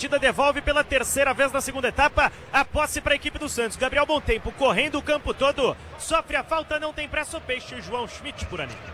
partida devolve pela terceira vez na segunda etapa a posse para a equipe do Santos. Gabriel Bontempo correndo o campo todo, sofre a falta, não tem pressa o Peixe. João Schmidt por ali.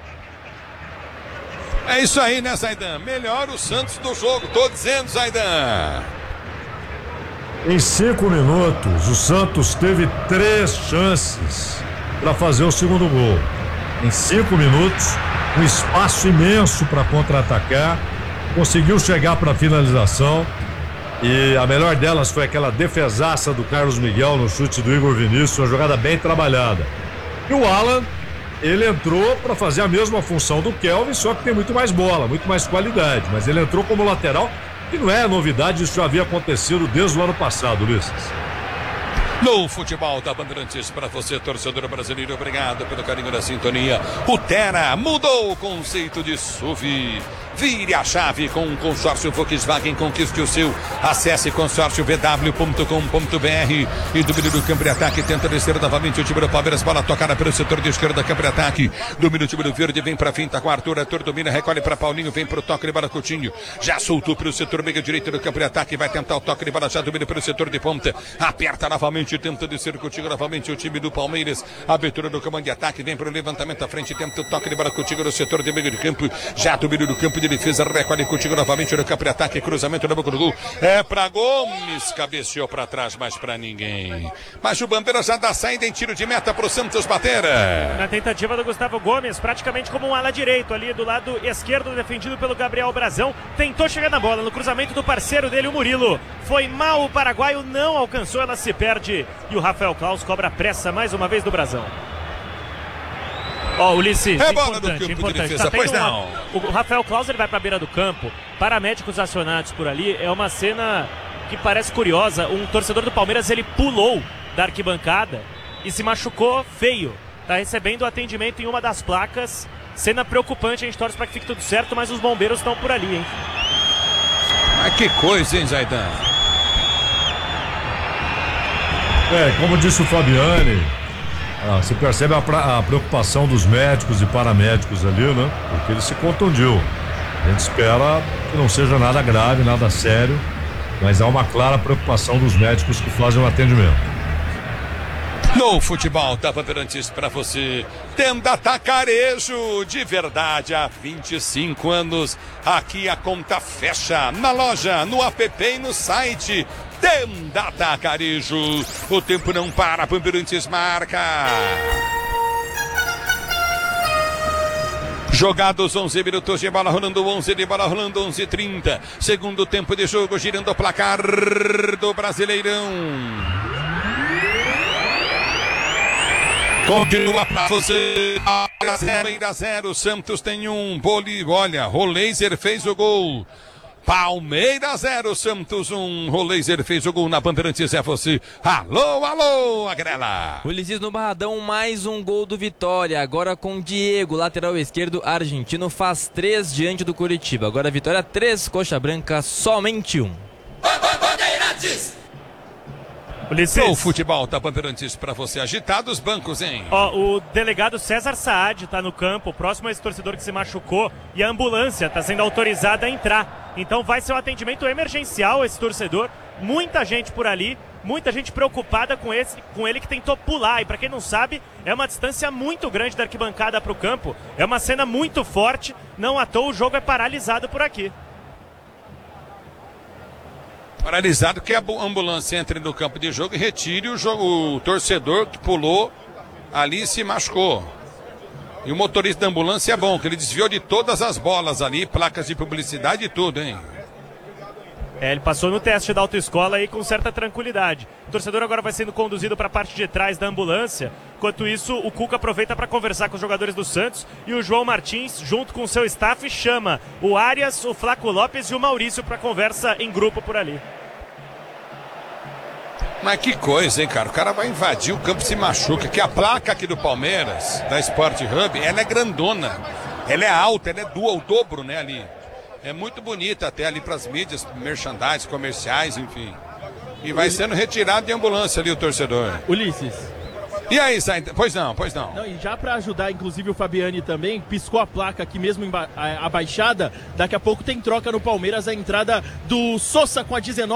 É isso aí, né, Zaidan? Melhor o Santos do jogo, tô dizendo, Zaidan. Em 5 minutos, o Santos teve 3 chances para fazer o segundo gol. Em 5 minutos, um espaço imenso para contra-atacar, conseguiu chegar para a finalização e a melhor delas foi aquela defesaça do Carlos Miguel no chute do Igor Vinícius, uma jogada bem trabalhada. E o Alan, ele entrou para fazer a mesma função do Kelvin, só que tem muito mais bola, muito mais qualidade, mas ele entrou como lateral, que não é novidade, isso já havia acontecido desde o ano passado, Ulisses. No futebol da Bandeirantes, para você, torcedor brasileiro, obrigado pelo carinho da sintonia. O Terra mudou o conceito de SUV. Vire a chave com o consórcio Volkswagen, conquiste o seu. Acesse consórciovw.com.br. E domínio do campo de ataque, tenta descer novamente o time do Palmeiras, bola tocada pelo setor de esquerda, campo de ataque. Domina o time do verde, vem pra finta com Arthur domina, recolhe pra Paulinho, vem pro toque de bola Coutinho. Já soltou pro setor meio direito do campo de ataque, vai tentar o toque de bola, já domina pelo setor de ponta. Aperta novamente, tenta descer Coutinho novamente o time do Palmeiras. Abertura do comando de ataque, vem pro levantamento à frente, tenta o toque de bola Coutinho no setor de meio de campo. Já domina do campo de defesa, recolhe Coutinho novamente no campo de ataque, cruzamento na boca do gol, é pra Gomes, cabeceou pra trás, mas pra ninguém. Mas o Bandeira já dá saída em tiro de meta pro Santos bater. Na tentativa do Gustavo Gomes, praticamente como um ala direito ali do lado esquerdo, defendido pelo Gabriel Brazão, tentou chegar na bola no cruzamento do parceiro dele, o Murilo. Foi mal o paraguaio, não alcançou, ela se perde e o Rafael Claus cobra pressa mais uma vez do Brazão. Ó, Ulisses, é bola do campo de defesa, pois não. O Rafael Claus, ele vai pra beira do campo, paramédicos acionados por ali, é uma cena que parece curiosa. Um torcedor do Palmeiras, ele pulou da arquibancada e se machucou feio. Tá recebendo atendimento em uma das placas, cena preocupante, a gente torce pra que fique tudo certo, mas os bombeiros estão por ali, hein. Mas que coisa, hein, Zaidan? Como disse o Fabiani, você percebe a preocupação dos médicos e paramédicos ali, né? Porque ele se contundiu. A gente espera que não seja nada grave, nada sério, mas há uma clara preocupação dos médicos que fazem o atendimento. No futebol da Bandeirantes para você, Tenda Atacarejo, de verdade, há 25 anos. Aqui a conta fecha na loja, no app e no site. Tenda Atacarejo, o tempo não para, Bandeirantes marca. Jogados 11 minutos de bola rolando, 11 de bola rolando, 11:30. Segundo tempo de jogo, girando o placar do Brasileirão. Continua pra você. 0-0, Santos tem um. Olha, Roleiser fez o gol. Palmeiras 0, Santos 1. Roleiser fez o gol na Bandeirantes, é você. Alô, alô, Agrela. Ulisses no Barradão, mais um gol do Vitória. Agora com Diego, lateral esquerdo argentino, faz 3 diante do Curitiba. Agora Vitória 3, Coxa Branca somente 1. Bandeirantes. O futebol da Bandeirantes para você, agitado os bancos, hein? Ó, o delegado César Saad tá no campo, próximo a esse torcedor que se machucou, e a ambulância tá sendo autorizada a entrar. Então vai ser um atendimento emergencial esse torcedor, muita gente por ali, muita gente preocupada com ele que tentou pular, e para quem não sabe, é uma distância muito grande da arquibancada pro campo, é uma cena muito forte, não à toa o jogo é paralisado por aqui. Paralisado, que a ambulância entre no campo de jogo e retire o torcedor que pulou ali e se machucou. E o motorista da ambulância é bom, que ele desviou de todas as bolas ali, placas de publicidade e tudo, hein? Ele passou no teste da autoescola aí com certa tranquilidade. O torcedor agora vai sendo conduzido para a parte de trás da ambulância. Enquanto isso, o Cuca aproveita para conversar com os jogadores do Santos. E o João Martins, junto com o seu staff, chama o Arias, o Flaco Lopes e o Maurício para conversa em grupo por ali. Mas que coisa, hein, cara? O cara vai invadir o campo e se machuca. Que a placa aqui do Palmeiras, da Sport Hub, ela é grandona. Ela é alta, ela é o dobro, né, ali. É muito bonita até ali para as mídias, merchandise, comerciais, enfim. E vai sendo retirado de ambulância ali o torcedor. Ulisses. E aí, pois não. Não, e já para ajudar, inclusive o Fabiani também, piscou a placa aqui mesmo abaixada. Daqui a pouco tem troca no Palmeiras, a entrada do Sosa com a 19.